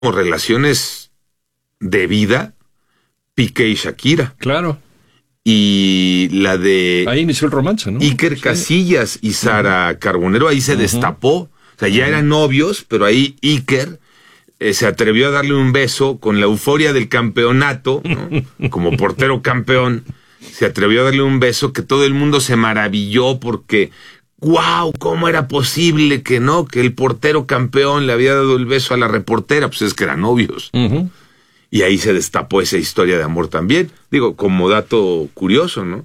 relaciones de vida, Piqué y Shakira. Claro. Y la de... Ahí inició el romance, ¿no? Iker Casillas y Sara Carbonero, ahí se destapó. O sea, ya eran novios, pero ahí Iker se atrevió a darle un beso con la euforia del campeonato, ¿no? Como portero campeón, se atrevió a darle un beso que todo el mundo se maravilló porque, ¡wow! ¿Cómo era posible que no? Que el portero campeón le había dado el beso a la reportera, pues es que eran novios. Y ahí se destapó esa historia de amor también. Digo, como dato curioso, ¿no?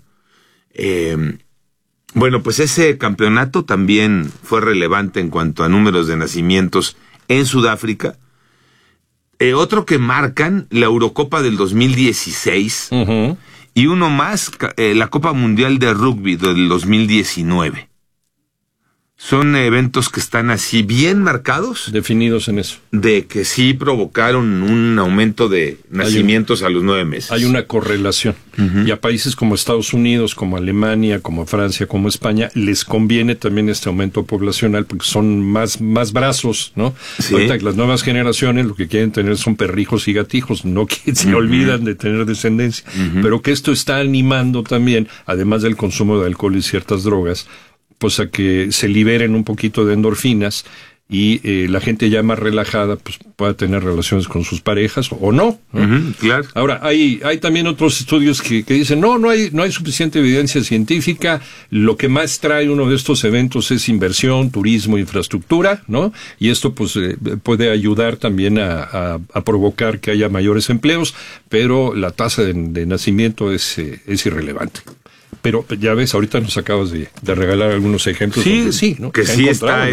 Bueno, pues ese campeonato también fue relevante en cuanto a números de nacimientos en Sudáfrica. Otro que marcan, la Eurocopa del 2016. Y uno más, la Copa Mundial de Rugby del 2019. Son eventos que están así bien marcados. Definidos en eso. De que sí provocaron un aumento de nacimientos a los 9 meses. Hay una correlación. Y a países como Estados Unidos, como Alemania, como Francia, como España, les conviene también este aumento poblacional porque son más brazos, ¿no? Sí. Ahorita las nuevas generaciones lo que quieren tener son perrijos y gatijos, no que se olvidan de tener descendencia. Pero que esto está animando también, además del consumo de alcohol y ciertas drogas, pues a que se liberen un poquito de endorfinas y la gente ya más relajada pues pueda tener relaciones con sus parejas o no, ¿no? Claro. Ahora, hay también otros estudios que dicen no hay suficiente evidencia científica, lo que más trae uno de estos eventos es inversión, turismo, infraestructura, ¿no? Y esto pues puede ayudar también a provocar que haya mayores empleos, pero la tasa de nacimiento es irrelevante. Pero ya ves, ahorita nos acabas de regalar algunos ejemplos. Sí, ¿no? Que sí está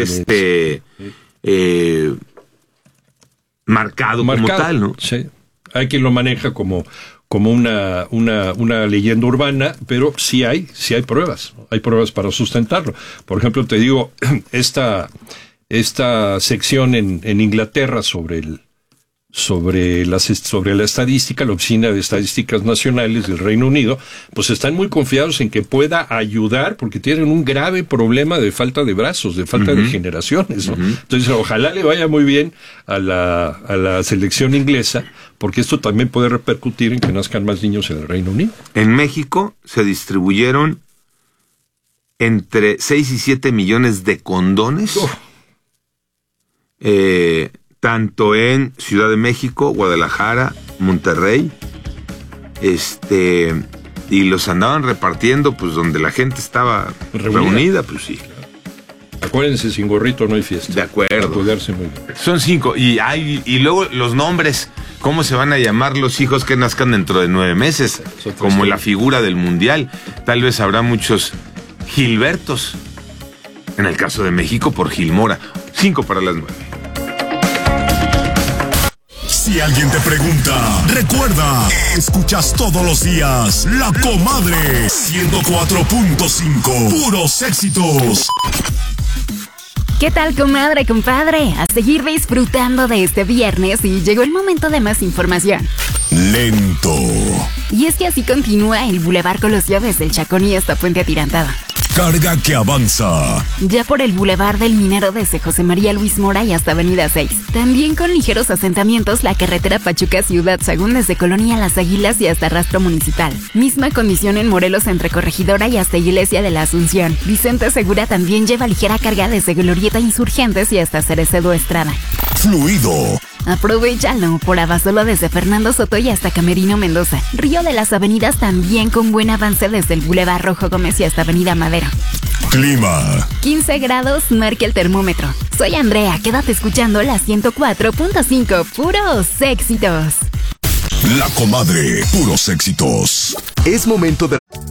marcado como tal, ¿no? Sí. Hay quien lo maneja como una leyenda urbana, pero sí hay pruebas. Hay pruebas para sustentarlo. Por ejemplo, te digo, esta sección en Inglaterra sobre la estadística, la Oficina de Estadísticas Nacionales del Reino Unido, pues están muy confiados en que pueda ayudar porque tienen un grave problema de falta de brazos, de falta de generaciones, ¿no? Entonces, ojalá le vaya muy bien a la selección inglesa, porque esto también puede repercutir en que nazcan más niños en el Reino Unido. En México se distribuyeron entre 6 y 7 millones de condones. Tanto en Ciudad de México, Guadalajara, Monterrey, y los andaban repartiendo, pues, donde la gente estaba reunida, pues sí. Acuérdense, sin gorrito no hay fiesta. De acuerdo. Cuidarse muy bien. Son 5, y luego los nombres, ¿cómo se van a llamar los hijos que nazcan dentro de 9 meses? Como la figura del mundial. Tal vez habrá muchos Gilbertos. En el caso de México, por Gilmora. 5 para las 9. Si alguien te pregunta, recuerda, escuchas todos los días La Comadre 104.5, puros éxitos. ¿Qué tal, comadre, compadre? A seguir disfrutando de este viernes y llegó el momento de más información. Lento. Y es que así continúa el Boulevard Colosio desde el Chacón y hasta Puente Atirantada. Carga que avanza. Ya por el Boulevard del Minero desde José María Luis Mora y hasta Avenida 6. También con ligeros asentamientos la carretera Pachuca Ciudad Sagún desde Colonia Las Águilas y hasta Rastro Municipal. Misma condición en Morelos entre Corregidora y hasta Iglesia de la Asunción. Vicente Segura también lleva ligera carga desde Glorieta Insurgentes y hasta Cerecedo Estrada. Fluido. Aprovechalo por Abasolo desde Fernando Soto y hasta Camerino Mendoza. Río de las Avenidas también con buen avance desde el Boulevard Rojo Gómez y hasta Avenida Madero. Clima. 15 grados marca el termómetro. Soy Andrea, quédate escuchando la 104.5, puros éxitos. La Comadre, puros éxitos. Es momento de...